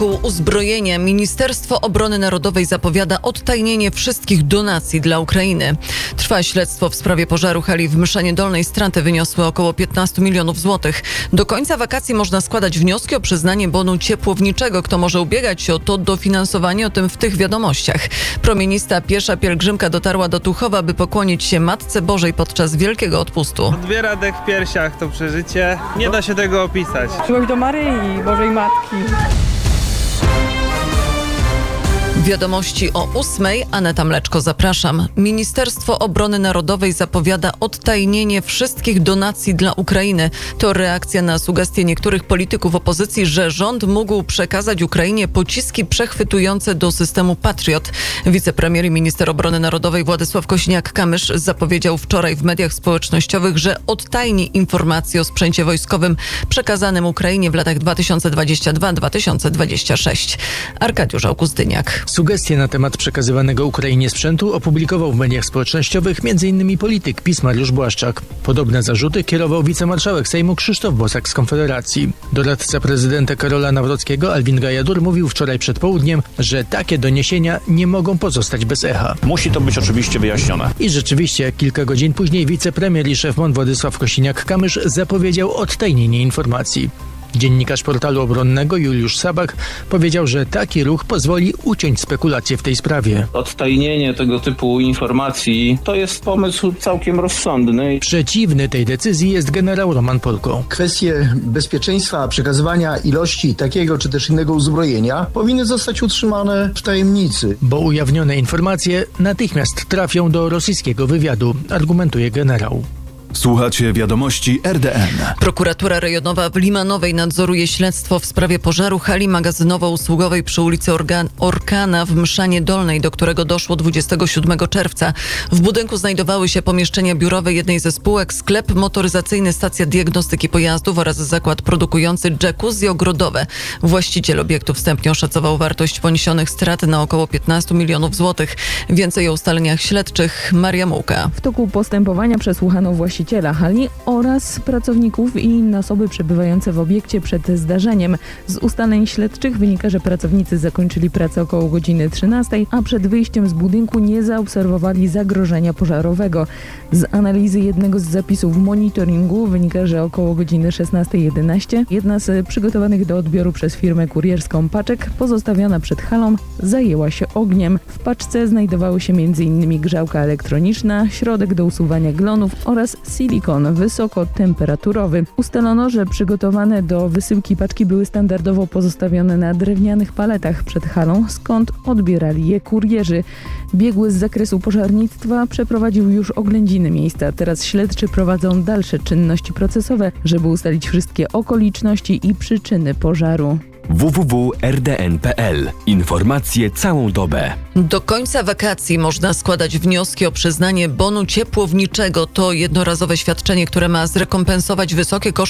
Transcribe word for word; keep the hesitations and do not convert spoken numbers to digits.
Uzbrojenia Ministerstwo Obrony Narodowej zapowiada odtajnienie wszystkich donacji dla Ukrainy. Trwa śledztwo w sprawie pożaru hali w Mszanie Dolnej. Straty wyniosły około piętnaście milionów złotych. Do końca wakacji można składać wnioski o przyznanie bonu ciepłowniczego. Kto może ubiegać się o to dofinansowanie? O tym w tych wiadomościach. Promienista piesza pielgrzymka dotarła do Tuchowa, by pokłonić się Matce Bożej podczas Wielkiego Odpustu. Odbiera dech w piersiach to przeżycie. Nie da się tego opisać. Przychodź do Maryi, Bożej Matki. Wiadomości o ósmej. Aneta Mleczko, zapraszam. Ministerstwo Obrony Narodowej zapowiada odtajnienie wszystkich donacji dla Ukrainy. To reakcja na sugestie niektórych polityków opozycji, że rząd mógł przekazać Ukrainie pociski przechwytujące do systemu Patriot. Wicepremier i minister obrony narodowej Władysław Kosiniak-Kamysz zapowiedział wczoraj w mediach społecznościowych, że odtajni informacje o sprzęcie wojskowym przekazanym Ukrainie w latach dwa tysiące dwudziestym drugim do dwa tysiące dwudziestego szóstego. Arkadiusz Augustyniak. Sugestie na temat przekazywanego Ukrainie sprzętu opublikował w mediach społecznościowych m.in. polityk PiS Mariusz Błaszczak. Podobne zarzuty kierował wicemarszałek Sejmu Krzysztof Bosak z Konfederacji. Doradca prezydenta Karola Nawrockiego Alvin Gajadur mówił wczoraj przed południem, że takie doniesienia nie mogą pozostać bez echa. Musi to być oczywiście wyjaśnione. I rzeczywiście kilka godzin później wicepremier i szef M O N Władysław Kosiniak-Kamysz zapowiedział odtajnienie informacji. Dziennikarz portalu obronnego Juliusz Sabak powiedział, że taki ruch pozwoli uciąć spekulacje w tej sprawie. Odtajnienie tego typu informacji to jest pomysł całkiem rozsądny. Przeciwny tej decyzji jest generał Roman Polko. Kwestie bezpieczeństwa przekazywania ilości takiego czy też innego uzbrojenia powinny zostać utrzymane w tajemnicy. Bo ujawnione informacje natychmiast trafią do rosyjskiego wywiadu, argumentuje generał. Słuchacie wiadomości R D N. Prokuratura rejonowa w Limanowej nadzoruje śledztwo w sprawie pożaru hali magazynowo-usługowej przy ulicy Organ- Orkana w Mszanie Dolnej, do którego doszło dwudziestego siódmego czerwca. W budynku znajdowały się pomieszczenia biurowe jednej ze spółek, sklep motoryzacyjny, stacja diagnostyki pojazdów oraz zakład produkujący jacuzzi ogrodowe. Właściciel obiektu wstępnie oszacował wartość poniesionych strat na około piętnaście milionów złotych. Więcej o ustaleniach śledczych Maria Mułka. W toku postępowania przesłuchano właściciela hali oraz pracowników i inne osoby przebywające w obiekcie przed zdarzeniem. Z ustaleń śledczych wynika, że pracownicy zakończyli pracę około godziny trzynastej, a przed wyjściem z budynku nie zaobserwowali zagrożenia pożarowego. Z analizy jednego z zapisów monitoringu wynika, że około godziny szesnastej jedenaście jedna z przygotowanych do odbioru przez firmę kurierską paczek pozostawiona przed halą zajęła się ogniem. W paczce znajdowały się m.in. grzałka elektroniczna, środek do usuwania glonów oraz silikon wysokotemperaturowy. Ustalono, że przygotowane do wysyłki paczki były standardowo pozostawione na drewnianych paletach przed halą, skąd odbierali je kurierzy. Biegły z zakresu pożarnictwa przeprowadził już oględziny miejsca. Teraz śledczy prowadzą dalsze czynności procesowe, żeby ustalić wszystkie okoliczności i przyczyny pożaru. w w w kropka r d n kropka p l. Informacje całą dobę. Do końca wakacji można składać wnioski o przyznanie bonu ciepłowniczego. To jednorazowe świadczenie, które ma zrekompensować wysokie koszty